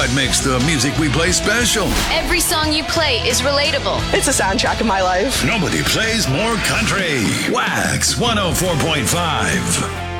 what makes the music we play special. Every song you play is relatable. It's a soundtrack of my life. Nobody plays more country. Wax 104.5.